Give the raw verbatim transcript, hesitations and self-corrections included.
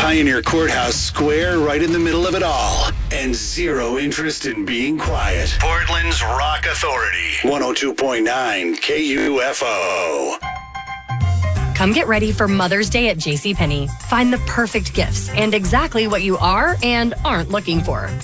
Pioneer Courthouse Square right in the middle of it all. And zero interest in being quiet. Portland's Rock Authority. one oh two point nine K U F O. Come get ready for Mother's Day at JCPenney. Find the perfect gifts and exactly what you are and aren't looking for.